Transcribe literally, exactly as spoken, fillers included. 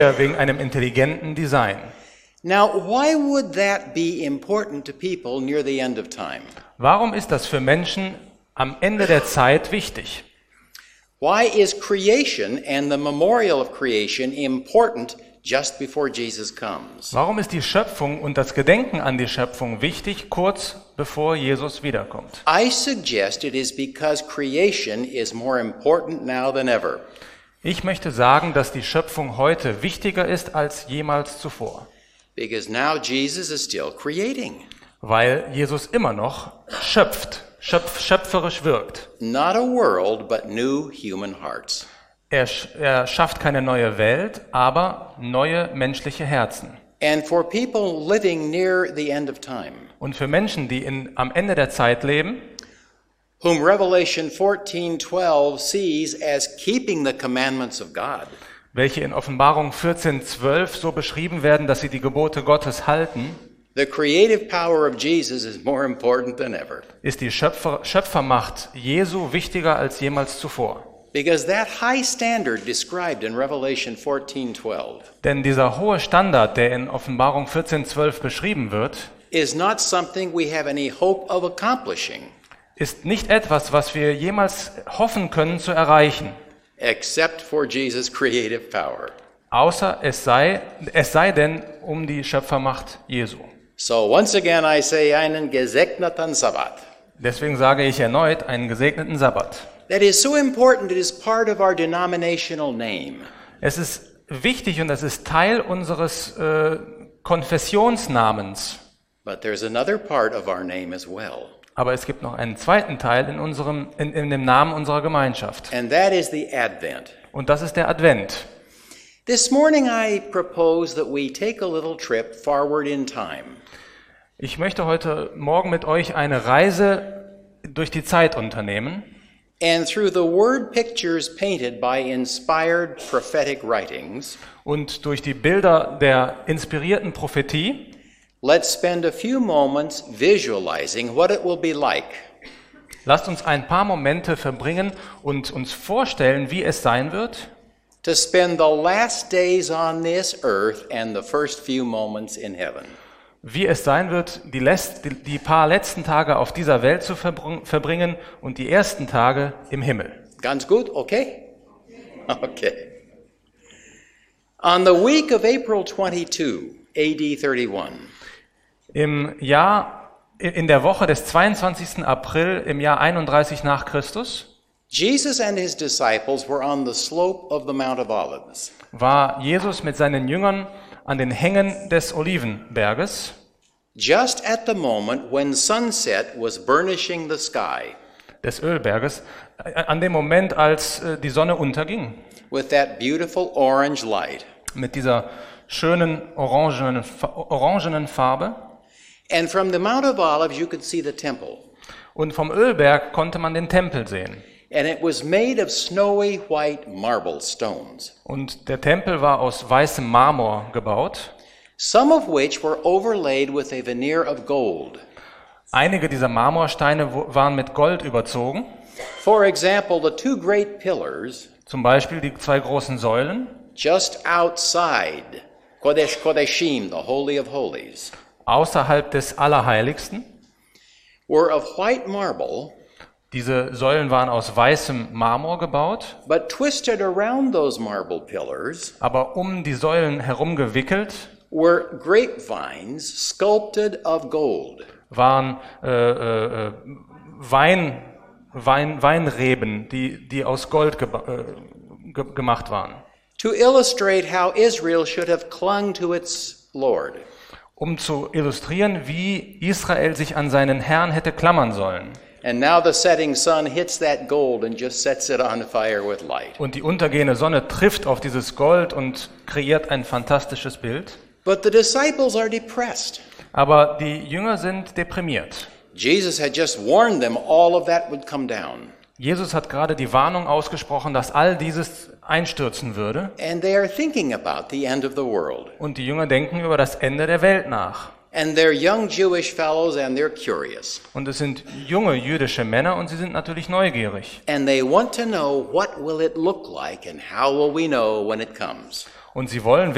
wegen einem intelligenten Design. Now, why would that be important to people near the end of time? Warum ist das für Menschen am Ende der Zeit wichtig? Why is creation and the memorial of creation important just before Jesus comes? Warum ist die Schöpfung und das Gedenken an die Schöpfung wichtig, kurz bevor Jesus wiederkommt? I suggest it is because creation is more important now than ever. Ich möchte sagen, dass die Schöpfung heute wichtiger ist als jemals zuvor. Because now Jesus is still creating. Weil Jesus immer noch schöpft, schöpf, schöpferisch wirkt. Not a world, but new human hearts. Er, er schafft keine neue Welt, aber neue menschliche Herzen. And for people living near the end of time, Und für Menschen, die in, am Ende der Zeit leben, whom Revelation fourteen twelve sees as keeping the commandments of God, welche in Offenbarung vierzehn zwölf so beschrieben werden, dass sie die Gebote Gottes halten, the creative power of Jesus is more important than ever. ist die Schöpfer, Schöpfermacht Jesu wichtiger als jemals zuvor. Because that high standard described in Revelation fourteen twelve Denn dieser hohe Standard, der in Offenbarung vierzehn zwölf beschrieben wird, is not something we have any hope of accomplishing, ist nicht etwas, was wir jemals hoffen können zu erreichen, except for Jesus' creative power. außer es sei, es sei denn um die Schöpfermacht Jesu. So once again I say einen gesegneten Sabbat. Deswegen sage ich erneut einen gesegneten Sabbat. That is so important, it is part of our denominational name. Es ist wichtig und es ist Teil unseres äh, Konfessionsnamens. But there's another part of our name as well. Aber es gibt noch einen zweiten Teil in, unserem, in, in dem Namen unserer Gemeinschaft. And that is the Advent. Und das ist der Advent. This morning I propose that we take a little trip forward in time. Ich möchte heute Morgen mit euch eine Reise durch die Zeit unternehmen. And through the word pictures painted by inspired prophetic writings, Und durch die Bilder der inspirierten Prophetie, let's spend a few moments visualizing what it will be like lasst uns ein paar Momente verbringen und uns vorstellen, wie es sein wird, to spend the last days on this earth and the first few moments in heaven. wie es sein wird, die, lässt, die, die paar letzten Tage auf dieser Welt zu verbr- verbringen und die ersten Tage im Himmel. Ganz gut, okay? Okay. On the week of April twenty-second, A D thirty-one, Im Jahr, in der Woche des zweiundzwanzigsten April im Jahr einunddreißig nach Christus Jesus and his disciples were on the slope of the Mount of Olives. war Jesus mit seinen Jüngern an den Hängen des Olivenberges, Just at the moment when sunset was burnishing the sky des Ölberges, äh, an dem Moment, als äh, die Sonne unterging, with that beautiful orange light. mit dieser schönen orangenen, Fa- orangenen Farbe. And from the Mount of Olives you could see the temple. Und vom Ölberg konnte man den Tempel sehen. And it was made of snowy white marble stones, Und der Tempel war aus weißem Marmor gebaut. some of which were overlaid with a veneer of gold. Einige dieser Marmorsteine wo- waren mit Gold überzogen. For example, the two great pillars Zum Beispiel die zwei großen Säulen. just outside Kodesh Kodeshim, the Holy of Holies, Außerhalb des Allerheiligsten. were of white marble, Diese Säulen waren aus weißem Marmor gebaut, but twisted around those marble pillars aber um die Säulen herum gewickelt were grapevines sculpted of gold. waren äh, äh, äh, Wein, Wein, Weinreben, die, die aus Gold geba- äh, ge- gemacht waren, To illustrate how Israel should have clung to its Lord. um zu illustrieren, wie Israel sich an seinen Herrn hätte klammern sollen. And now the setting sun hits that gold and just sets it on fire with light. Und die untergehende Sonne trifft auf dieses Gold und kreiert ein fantastisches Bild. But the disciples are depressed. Aber die Jünger sind deprimiert. Jesus had just warned them all of that would come down. Jesus hat gerade die Warnung ausgesprochen, dass all dieses einstürzen würde. And they are thinking about the end of the world. Und die Jünger denken über das Ende der Welt nach. And they're young Jewish fellows and they're curious. Und es sind junge jüdische Männer und sie sind natürlich neugierig. And they want to know what will it look like and how will we know when it comes. Und sie wollen